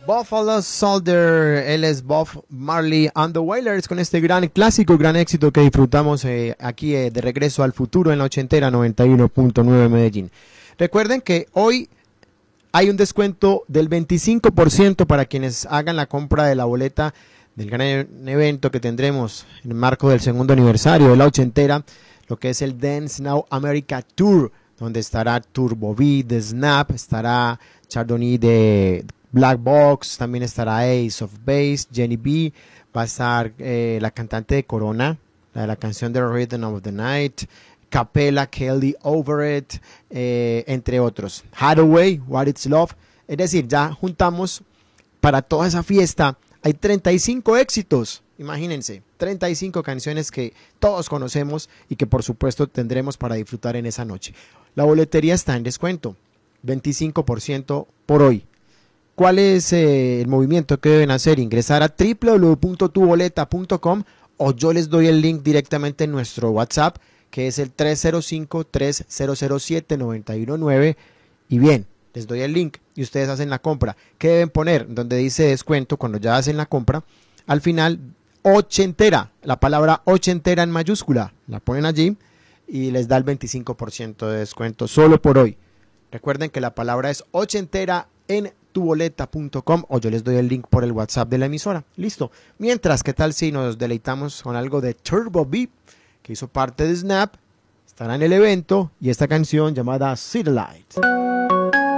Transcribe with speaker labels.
Speaker 1: Buffalo Soldier, él es Bob Marley and the Wailers con este gran clásico, gran éxito que disfrutamos aquí de Regreso al Futuro en la ochentera 91.9 Medellín. Recuerden que hoy hay un descuento del 25% para quienes hagan la compra de la boleta del gran evento que tendremos en el marco del segundo aniversario de la ochentera, lo que es el Dance Now America Tour, donde estará Turbo V de Snap, estará Chardonnay de Black Box, también estará Ace of Base, Jenny B, va a estar la cantante de Corona, la de la canción de Rhythm of the Night, Capella, Kelly Overett, entre otros. Hathaway, What It's Love. Es decir, ya juntamos para toda esa fiesta. Hay 35 éxitos, imagínense, 35 canciones que todos conocemos y que por supuesto tendremos para disfrutar en esa noche. La boletería está en descuento, 25% por hoy. ¿Cuál es el movimiento que deben hacer? Ingresar a www.tuboleta.com o yo les doy el link directamente en nuestro WhatsApp, que es el 305-3007-919. Y bien, les doy el link y ustedes hacen la compra. ¿Qué deben poner? Donde dice descuento, cuando ya hacen la compra, al final, ochentera, la palabra ochentera en mayúscula, la ponen allí y les da el 25% de descuento solo por hoy. Recuerden que la palabra es ochentera en tuboleta.com o yo les doy el link por el WhatsApp de la emisora. Listo. Mientras, ¿qué tal si nos deleitamos con algo de Turbo Beat, que hizo parte de Snap? Estará en el evento y esta canción llamada City Lights.